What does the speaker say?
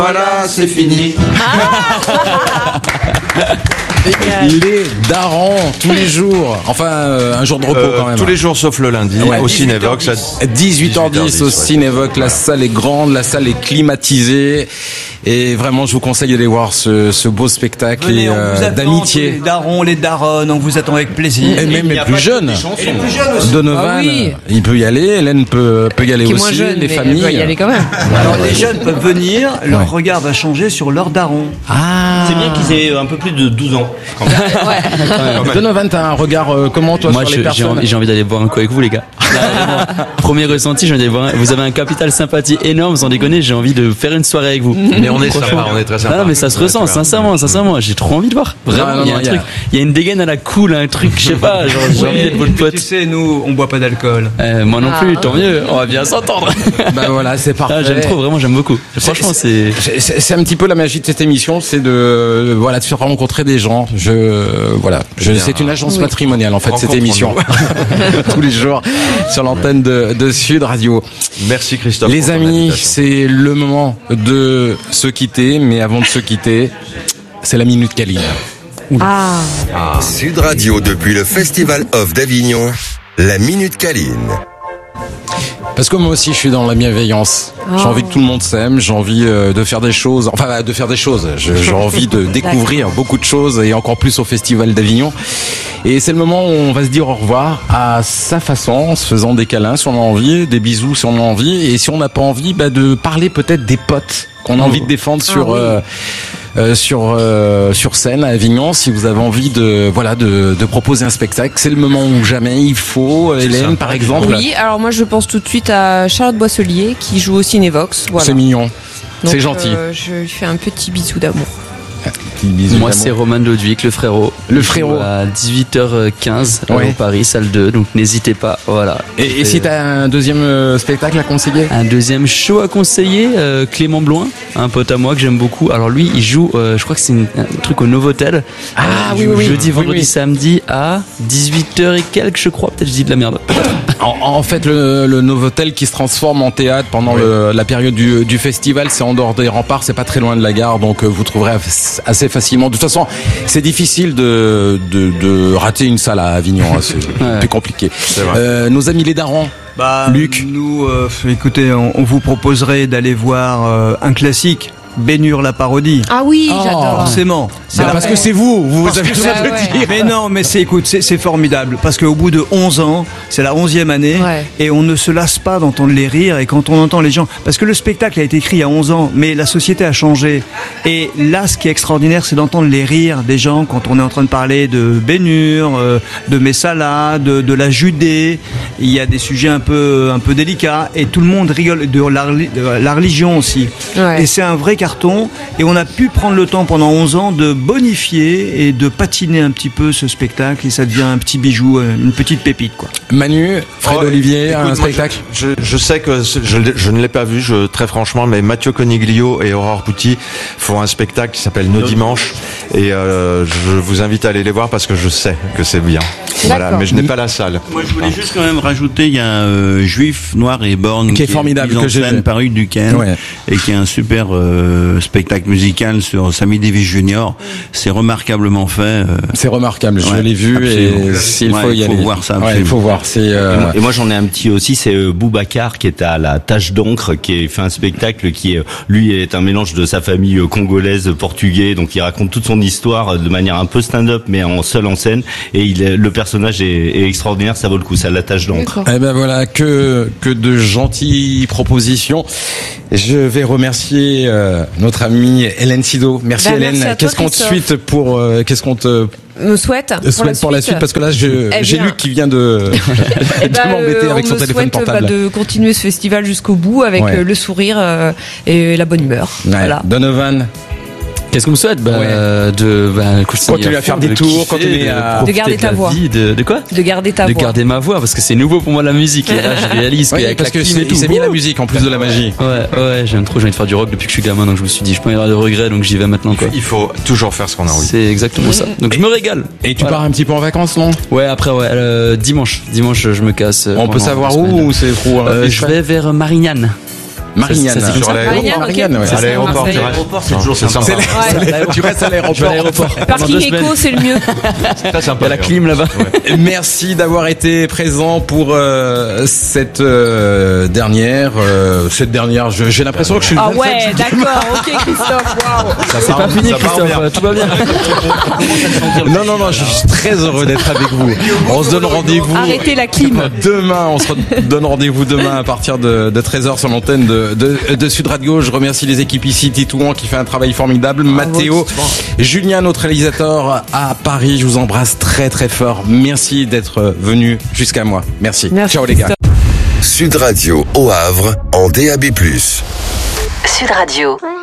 Voilà, c'est fini. Les darons tous les jours. Enfin, un jour de repos quand même. Tous les jours sauf le lundi, au Cinévox. 18h10 au Cinévox. La salle est grande, la salle est climatisée. Et vraiment, je vous conseille d'aller voir ce beau spectacle. Venez, on vous attend, d'amitié. Les darons, les daronnes, on vous attend avec plaisir. Et même les plus jeunes. Et les plus jeunes aussi. Donovan, Ah oui. il peut y aller. Hélène peut y aller Qui est aussi. moins jeune, les mais familles. elle va y aller quand même. Alors les jeunes peuvent venir, leur regard va changer sur leur daron. Ah. C'est bien qu'ils aient un peu plus de 12 ans. Quand même. Donovan, t'as un regard comment toi Moi, sur les personnes? j'ai envie d'aller boire un coup avec vous, les gars. Là, premier ressenti, j'ai envie d'aller boire vous avez un capital sympathie énorme, sans déconner, j'ai envie de faire une soirée avec vous. Mais on est sympa, on est très sympa. Non, mais ça se ressent, sincèrement, j'ai trop envie de voir. Vraiment, il y a un truc, il y a une dégaine à la cool, un truc, je sais pas, genre, j'ai envie d'être votre pote. Tu sais, nous, on boit pas d'alcool. Moi non plus, tant mieux, on va bien s'entendre. Bah voilà, c'est parfait. Ah, j'aime trop, vraiment, j'aime beaucoup. Franchement, c'est un petit peu la magie de cette émission, c'est de faire rencontrer des gens. C'est une agence matrimoniale en fait cette émission. Tous les jours sur l'antenne de Sud Radio. Merci Christophe. Les amis, c'est le moment de se quitter, mais avant de se quitter, c'est la Minute Câline. Sud Radio depuis le Festival Off d'Avignon, la Minute Câline. Parce que moi aussi je suis dans la bienveillance. J'ai envie que tout le monde s'aime, j'ai envie de faire des choses, j'ai envie de découvrir beaucoup de choses et encore plus au Festival d'Avignon. Et c'est le moment où on va se dire au revoir à sa façon, en se faisant des câlins si on a envie, des bisous si on a envie, et si on n'a pas envie, de parler peut-être des potes qu'on a envie de défendre sur scène à Avignon. Si vous avez envie de proposer un spectacle, c'est le moment où jamais il faut. Hélène, par exemple. Oui, alors moi je pense tout de suite à Charlotte Boisselier qui joue au Cinévox. Voilà. C'est mignon. Donc, c'est gentil. Je lui fais un petit bisou d'amour. Moi, c'est Roman Lodwick, le frérot. Le frérot. À 18h15 Ouais. au Paris, salle 2, donc n'hésitez pas. Voilà. Et si t'as un deuxième spectacle à conseiller? Un deuxième show à conseiller, Clément Bloin, un pote à moi que j'aime beaucoup. Alors lui, il joue, je crois que c'est un truc au Novotel. Oui. Jeudi, vendredi, samedi à 18h et quelques, je crois. Peut-être je dis de la merde. En fait, le Novotel qui se transforme en théâtre pendant la période du festival, c'est en dehors des remparts, c'est pas très loin de la gare, donc vous trouverez assez facilement. De toute façon, c'est difficile de rater une salle à Avignon, hein, c'est plus compliqué. Nos amis les darons. Luc. Nous, écoutez, on vous proposerait d'aller voir un classique. Ben-Hur la parodie. Ah oui, j'adore. Forcément. Parce que c'est vous avez tout à dire. Mais non, mais c'est formidable. Parce qu'au bout de 11 ans, c'est la 11e année, et on ne se lasse pas d'entendre les rires, et quand on entend les gens, parce que le spectacle a été écrit il y a 11 ans, mais la société a changé. Et là, ce qui est extraordinaire, c'est d'entendre les rires des gens quand on est en train de parler de Ben-Hur, de Messala, de la Judée. Il y a des sujets un peu délicats, et tout le monde rigole de la religion aussi. Ouais. Et c'est un vrai carton, et on a pu prendre le temps pendant 11 ans de bonifier et de patiner un petit peu ce spectacle, et ça devient un petit bijou, une petite pépite, quoi. Manu, Fred Olivier, écoute, un spectacle. Je sais que je ne l'ai pas vu, très franchement, mais Mathieu Coniglio et Aurore Pouty font un spectacle qui s'appelle Nos Dimanches, et je vous invite à aller les voir parce que je sais que c'est bien. Voilà, mais je n'ai pas la salle. Moi, je voulais juste quand même rajouter, il y a Juif, Noir et Born qui est formidable, que j'ai par Hugues Duquesne, et qui est un super spectacle musical sur Sammy Davis Jr. C'est remarquablement fait. C'est remarquable, je l'ai vu, absolument. et s'il faut y aller. Il faut voir ça. Il faut voir. Et moi j'en ai un petit aussi, c'est Boubacar qui est à la Tache d'encre, qui fait un spectacle qui lui est un mélange de sa famille congolaise, portugais, donc il raconte toute son histoire de manière un peu stand-up mais en scène, et le personnage est extraordinaire, ça vaut le coup, c'est à la Tache d'encre. Eh ben voilà, que de gentilles propositions. Je vais remercier notre amie Hélène Sido. Merci Hélène. Qu'est-ce qu'on te souhaite me souhaite pour la suite, parce que là j'ai Luc qui vient de m'embêter avec son téléphone portable. De continuer ce festival jusqu'au bout avec le sourire et la bonne humeur. Voilà. Donovan. Qu'est-ce qu'on me souhaite? Continuer à faire des tours, continuer à de garder ta voix. De quoi? De garder ta voix. De garder ma voix, parce que c'est nouveau pour moi la musique. Et là, je réalise parce que c'est mis la musique en plus de la magie. Ouais, j'aime trop, j'ai envie de faire du rock depuis que je suis gamin, donc je me suis dit, je peux pas y avoir de regrets, donc j'y vais maintenant, quoi. Il faut toujours faire ce qu'on a envie. C'est exactement ça. Donc je me régale. Et tu pars un petit peu en vacances, non? Ouais, après, dimanche, je me casse. On peut savoir où, ou c'est trop? Je vais vers Marignane. Marignane. Sur Marignane, ouais. À l'aéroport, tu restes. L'aéroport, c'est toujours sympa. Tu restes à l'aéroport. Parking éco, c'est le mieux. Très sympa. Il y a la clim là-bas. Ouais. Merci d'avoir été présent pour cette dernière. J'ai l'impression que je suis. Ah ouais, d'accord, ok Christophe, waouh. C'est pas fini, Christophe, tout va bien. Non, je suis très heureux d'être avec vous. On se donne rendez-vous. Arrêtez la clim. Demain, on se donne rendez-vous demain à partir de 13h sur l'antenne de Sud Radio. Je remercie les équipes ici, Titouan qui fait un travail formidable, Mathéo, Julien, notre réalisateur à Paris. Je vous embrasse très très fort. Merci d'être venu jusqu'à moi. Merci. Ciao les gars. Sud Radio au Havre en DAB+. Sud Radio.